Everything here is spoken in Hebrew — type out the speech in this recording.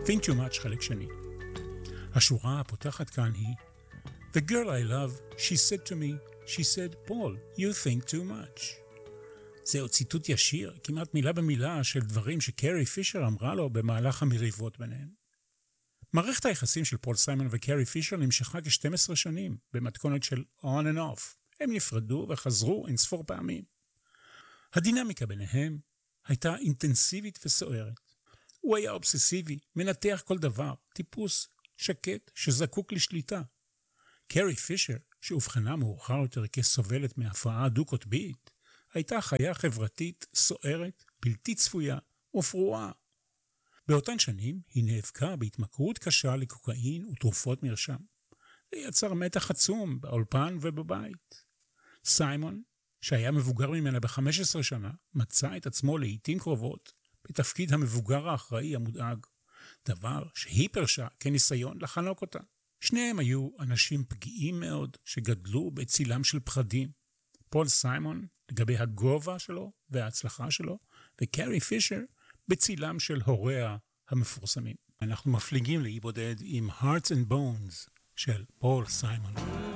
Think Too Much חלק שני. השורה הפותחת כאן היא The girl I love, she said to me, she said, Paul, you think too much. זהו ציטוט ישיר, כמעט מילה במילה של דברים שקרי פישר אמרה לו במהלך המריבות ביניהם. מערכת היחסים של פול סיימון וקרי פישר נמשכה כ-12 שנים, במתכונת של on and off. הם נפרדו וחזרו אין ספור פעמים. הדינמיקה ביניהם הייתה אינטנסיבית וסוערת. הוא היה אובססיבי, מנתח כל דבר, טיפוס שקט שזקוק לשליטה. קרי פישר, שהובחנה מאוחר יותר כסובלת מהפרעה דו-קוטבית, הייתה חיה חברתית סוערת, בלתי צפויה ופרועה. באותן שנים היא נאבקה בהתמכרות קשה לקוקאין ותרופות מרשם. זה יצר מתח עצום באולפן ובבית. סיימון, שהיה מבוגר ממנה ב-15 שנה, מצא את עצמו לעתים קרובות בתפקיד המבוגר האחראי המודאג, דבר שהיא פרשה כניסיון לחנוק אותה. שניהם היו אנשים פגיעים מאוד שגדלו בצילם של פחדים. פול סיימון לגבי הגובה שלו וההצלחה שלו, וקרי פישר בצילם של הוריה המפורסמים. אנחנו מפליגים לאי בודד עם Hearts and Bones של פול סיימון.